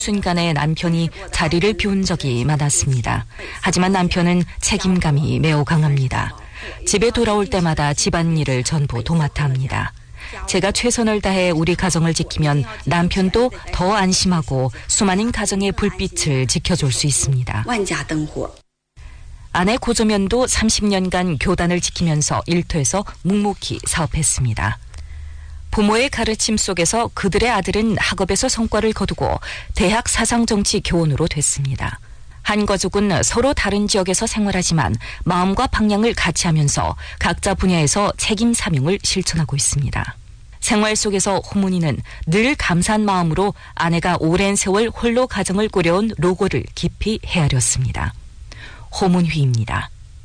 순간에 남편이 자리를 비운 적이 많았습니다. 하지만 남편은 책임감이 매우 강합니다. 집에 돌아올 때마다 집안일을 전부 도맡아 합니다. 제가 최선을 다해 우리 가정을 지키면 남편도 더 안심하고 수많은 가정의 불빛을 지켜줄 수 있습니다. 아내 고조면도 30년간 교단을 지키면서 일터에서 묵묵히 사업했습니다. 부모의 가르침 속에서 그들의 아들은 학업에서 성과를 거두고 대학 사상정치 교원으로 됐습니다. 한 가족은 서로 다른 지역에서 생활하지만 마음과 방향을 같이 하면서 각자 분야에서 책임 사명을 실천하고 있습니다. 생활 속에서 호문이는 늘 감사한 마음으로 아내가 오랜 세월 홀로 가정을 꾸려온 노고를 깊이 헤아렸습니다. 호문휘입니다.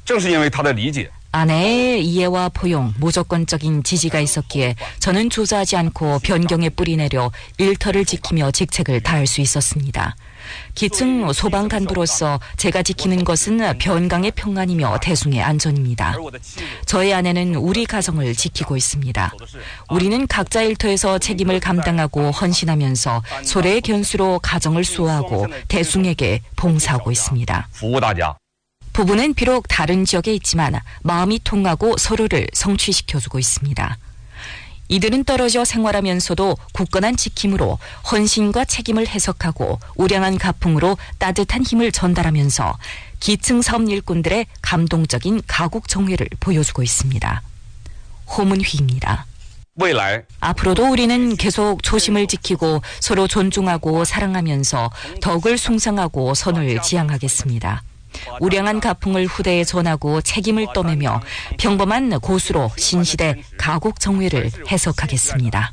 아내의 이해와 포용, 무조건적인 지지가 있었기에 저는 주저하지 않고 변경에 뿌리 내려 일터를 지키며 직책을 다할 수 있었습니다. 기층 소방 간부로서 제가 지키는 것은 변강의 평안이며 대중의 안전입니다. 저희 아내는 우리 가정을 지키고 있습니다. 우리는 각자 일터에서 책임을 감당하고 헌신하면서 소래의 견수로 가정을 수호하고 대중에게 봉사하고 있습니다. 부부는 비록 다른 지역에 있지만 마음이 통하고 서로를 성취시켜주고 있습니다. 이들은 떨어져 생활하면서도 굳건한 지킴으로 헌신과 책임을 해석하고 우량한 가풍으로 따뜻한 힘을 전달하면서 기층 사업 일꾼들의 감동적인 가국 정회를 보여주고 있습니다. 호문휘입니다. 앞으로도 우리는 계속 초심을 지키고 서로 존중하고 사랑하면서 덕을 숭상하고 선을 지향하겠습니다. 우량한 가풍을 후대에 전하고 책임을 떠매며 평범한 고수로 신시대 가국 정회를 해석하겠습니다.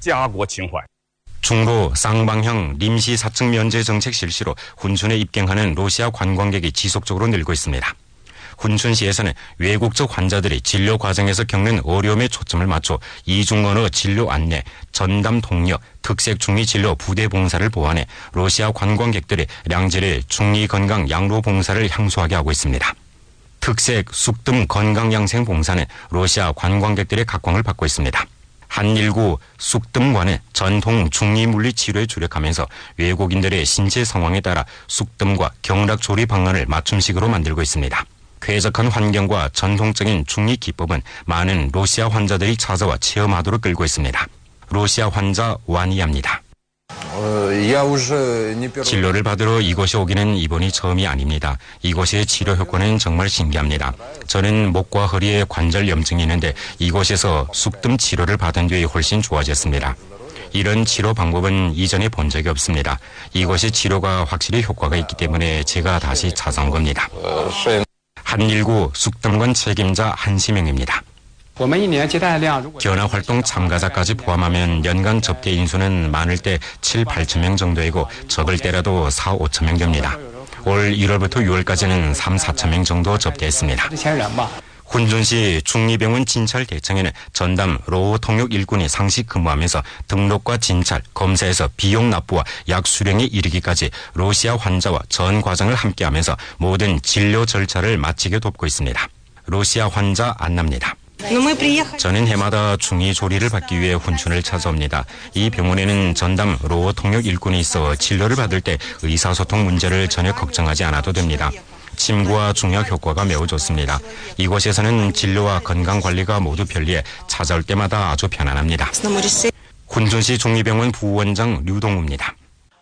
중부 쌍방향 림시 사측 면제 정책 실시로 훈춘에 입경하는 러시아 관광객이 지속적으로 늘고 있습니다. 훈춘시에서는 외국적 환자들이 진료 과정에서 겪는 어려움에 초점을 맞춰 이중언어 진료 안내, 전담 동력, 특색 중리 진료 부대 봉사를 보완해 러시아 관광객들이 량질의 중리 건강 양로 봉사를 향소하게 하고 있습니다. 특색 숙뜸 건강 양생 봉사는 러시아 관광객들의 각광을 받고 있습니다. 한일구 숙뜸관은 전통 중리 물리 치료에 주력하면서 외국인들의 신체 상황에 따라 숙뜸과 경락 조리 방안을 맞춤식으로 만들고 있습니다. 쾌적한 환경과 전통적인 중리 기법은 많은 러시아 환자들이 찾아와 체험하도록 끌고 있습니다. 러시아 환자 와니아입니다. 진료를 받으러 이곳에 오기는 이번이 처음이 아닙니다. 이곳의 치료 효과는 정말 신기합니다. 저는 목과 허리에 관절 염증이 있는데 이곳에서 숙뜸 치료를 받은 뒤에 훨씬 좋아졌습니다. 이런 치료 방법은 이전에 본 적이 없습니다. 이곳의 치료가 확실히 효과가 있기 때문에 제가 다시 찾아온 겁니다. 한일구 숙뜸관 책임자 한시명입니다. 견학활동 참가자까지 포함하면 연간 접대 인수는 많을 때 7, 8천 명 정도이고 적을 때라도 4, 5천 명 됩니다. 올 1월부터 6월까지는 3, 4천 명 정도 접대했습니다. 훈춘시 중리병원 진찰대청에는 전담 로우 통역 일꾼이 상시 근무하면서 등록과 진찰, 검사에서 비용 납부와 약 수령에 이르기까지 러시아 환자와 전 과정을 함께하면서 모든 진료 절차를 마치게 돕고 있습니다. 러시아 환자 안나입니다. 저는 해마다 중위 조리를 받기 위해 훈춘을 찾아옵니다. 이 병원에는 전담 로우 통역 일꾼이 있어 진료를 받을 때 의사소통 문제를 전혀 걱정하지 않아도 됩니다. 침구와 중약 효과가 매우 좋습니다. 이곳에서는 진료와 건강관리가 모두 편리해 찾아올 때마다 아주 편안합니다. 훈춘시 중리병원 부원장 류동우입니다.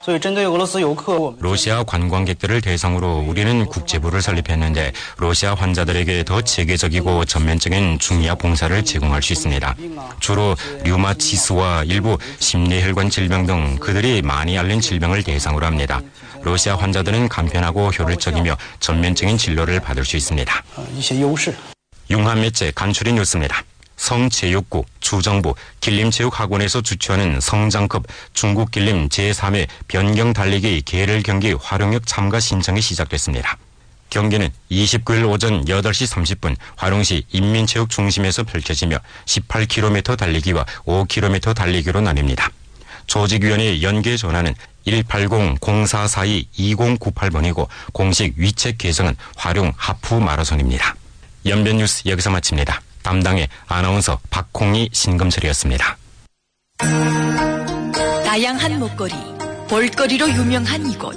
러시아 관광객들을 대상으로 우리는 국제부를 설립했는데 러시아 환자들에게 더 체계적이고 전면적인 중의학 봉사를 제공할 수 있습니다. 주로 류마티스와 일부 심뇌혈관 질병 등 그들이 많이 앓는 질병을 대상으로 합니다. 러시아 환자들은 간편하고 효율적이며 전면적인 진료를 받을 수 있습니다. 융한 매체 간추린 뉴스입니다. 성체육구, 주정부, 길림체육학원에서 주최하는 성장급 중국 길림 제3회 변경 달리기 계를 경기 화룡역 참가 신청이 시작됐습니다. 경기는 29일 오전 8시 30분 화룡시 인민체육중심에서 펼쳐지며 18km 달리기와 5km 달리기로 나뉩니다. 조직위원회 연계 전화는 180-0442-2098번이고 공식 위챗 계정은 화룡 하프 마라손입니다. 연변 뉴스 여기서 마칩니다. 담당의 아나운서 박홍희 신금철이었습니다. 다양한 먹거리, 볼거리로 유명한 이곳.